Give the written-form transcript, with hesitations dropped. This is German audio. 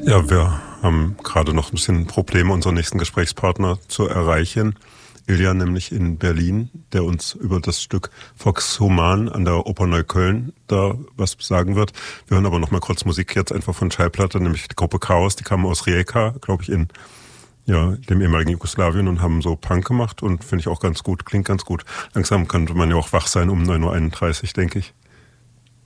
Ja, wir haben gerade noch ein bisschen Probleme, unseren nächsten Gesprächspartner zu erreichen. Ilja nämlich in Berlin, der uns über das Stück Vox Human an der Oper Neukölln da was sagen wird. Wir hören aber noch mal kurz Musik jetzt einfach von Schallplatte, nämlich die Gruppe Chaos, die kamen aus Rijeka, glaube ich, in dem ehemaligen Jugoslawien und haben so Punk gemacht und finde ich auch ganz gut, klingt ganz gut. Langsam könnte man ja auch wach sein um 9:31 Uhr, denke ich.